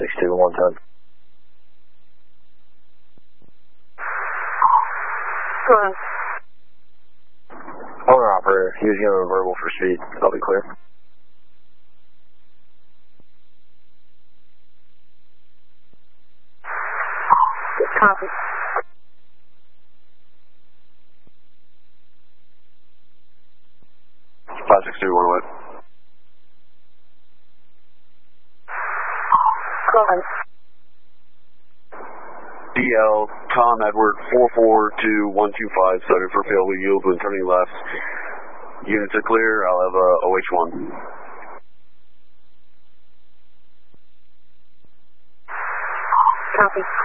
562 110. Go ahead. Owner operator, he was given a verbal for speed. That'll be clear. Copy. Five six two 108. Go ahead. DL Tom Edward 442125 started for failure yield when turning left. Units are clear. I'll have OH1. Copy.